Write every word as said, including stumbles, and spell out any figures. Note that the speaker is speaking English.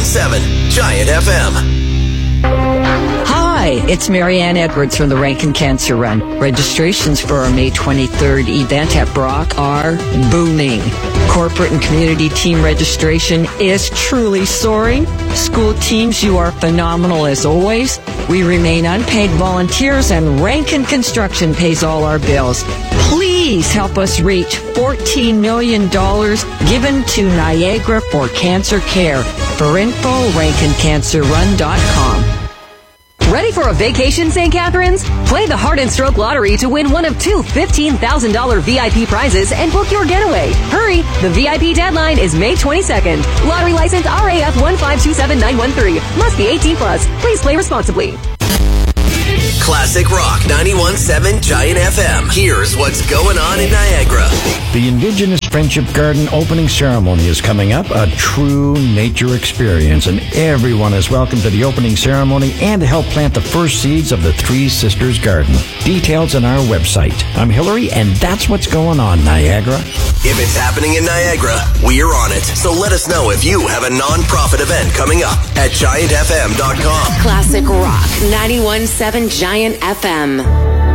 seven Giant F M. Hi, it's Marianne Edwards from the Rankin Cancer Run. Registrations for our May twenty-third event at Brock are booming. Corporate and community team registration is truly soaring. School teams, you are phenomenal as always. We remain unpaid volunteers, and Rankin Construction pays all our bills. Please help us reach fourteen million dollars given to Niagara for cancer care. For info, rankin cancer run dot com. Ready for a vacation, Saint Catharines? Play the Heart and Stroke Lottery to win one of two fifteen thousand dollars V I P prizes and book your getaway. Hurry! The V I P deadline is May twenty-second. Lottery license R A F one five two seven nine one three. Must be eighteen plus. Please play responsibly. Classic Rock ninety-one point seven Giant F M. Here's what's going on in Niagara. The Indigenous Friendship Garden opening ceremony is coming up, a true nature experience, and everyone is welcome to the opening ceremony and to help plant the first seeds of the Three Sisters Garden. Details on our website. I'm Hillary, and that's what's going on, Niagara. If it's happening in Niagara, we're on it. So let us know if you have a non-profit event coming up at giant f m dot com. Classic Rock ninety-one point seven Giant F M.